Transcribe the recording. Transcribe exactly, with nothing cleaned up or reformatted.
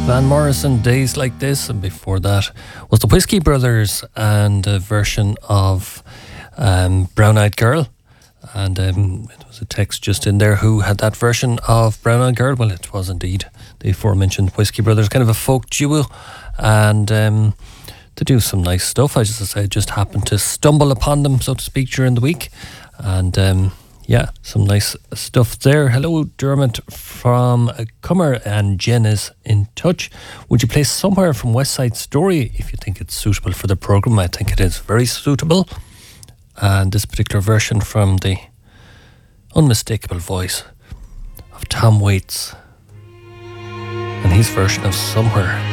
Van Morrison, Days Like This, and before that was the Whiskey Brothers and a version of um, Brown Eyed Girl. And um, it was a text just in there, who had that version of Brown Eyed Girl? Well, it was indeed the aforementioned Whiskey Brothers, kind of a folk duo, and um, to do some nice stuff. I just, I just happened to stumble upon them, so to speak, during the week, and um, yeah, some nice stuff there. Hello, Dermot from Cummer, and Jen is in touch. Would you play Somewhere from West Side Story if you think it's suitable for the programme? I think it is very suitable. And this particular version from the unmistakable voice of Tom Waits and his version of Somewhere.